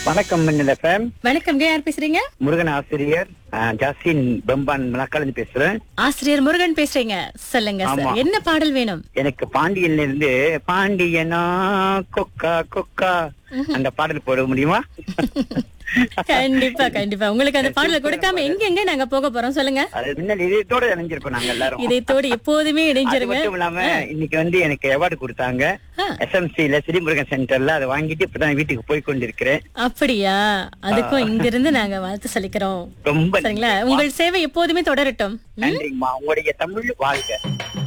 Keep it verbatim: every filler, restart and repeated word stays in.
வணக்கம் மின்னல் எஃப்எம். வணக்கம், யார் பேசுறீங்க? முருகன் ஆசிரியர் அஹ், ஜாஸ்தின் பெம்பான் மலக்காலேருந்து பேசுறேன். ஆசிரியர் முருகன் பேசுறீங்க. சொல்லுங்க ஆமா. சார், என்ன பாடல் வேணும்? எனக்கு பாண்டியன்ல இருந்து பாண்டியனா கொக்கா கொக்கா அந்த பாடல் போட முடியுமா? கண்டிப்பா கண்டிப்பா உங்களுக்கு அந்த பாடலை கொடுக்காம எங்க எங்க நாங்க போக போறோம் சொல்லுங்க. அது மின்னல் இதயத்தோட இணைஞ்சிருக்கோம் நாங்க எல்லாரும். இதயத்தோடு எப்போதுமே அது இணைஞ்சிருங்க. மட்டும் இல்லாம இன்னைக்கு வந்து எனக்கு அவார்டு கொடுத்தாங்க ஆ. எஸ்எம்சில ஸ்ரீமுருகன் சென்டர்ல. அதை வாங்கிட்டு இப்பதான் வீட்டுக்கு போய் கொண்டிருக்கிறேன். அப்படியா? அதுக்கும் இங்க இருந்து நாங்க வாழ்த்து சொல்லிக்கிறோம். ரொம்ப சரிங்களா? உங்கள் சேவை எப்போதுமே தொடரட்டும். நன்றிங்கம்மா. உங்களுடைய தமிழ் வாழ்க.